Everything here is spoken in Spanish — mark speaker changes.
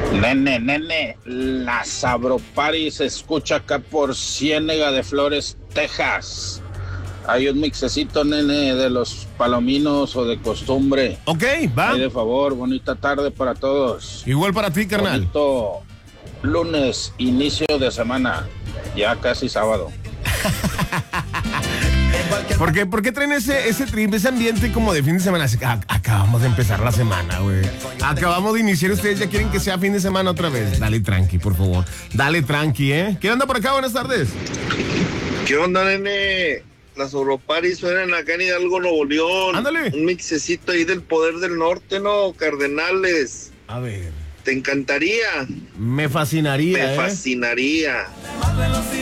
Speaker 1: Nene, la Sabropari se escucha acá por Ciénega de Flores, Texas. Hay un mixecito, nene, de los palominos o de costumbre.
Speaker 2: Ok, va.
Speaker 1: Ay, de favor, bonita tarde para todos.
Speaker 2: Igual para ti, carnal.
Speaker 1: Bonito lunes, inicio de semana, ya casi sábado.
Speaker 2: ¿Por qué traen ese trip, ese ambiente como de fin de semana? Acabamos de empezar la semana, güey. Acabamos de iniciar, ustedes ya quieren que sea fin de semana otra vez. Dale tranqui, por favor. Dale tranqui, ¿eh? ¿Qué onda por acá? Buenas tardes.
Speaker 3: ¿Qué onda, nene? Las Europaris suenan acá en Hidalgo, Nuevo León.
Speaker 2: Ándale.
Speaker 3: Un mixecito ahí del Poder del Norte, ¿no? Cardenales.
Speaker 2: A ver.
Speaker 3: ¿Te encantaría?
Speaker 2: Me fascinaría,
Speaker 3: Me fascinaría.